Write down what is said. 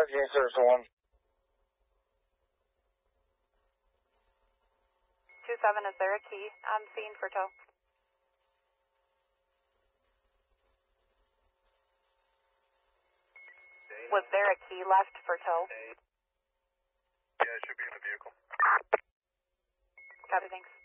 James Service 1. 27, is there a key on scene for tow? Was there a key left for tow? Yeah, it should be in the vehicle. Copy, thanks.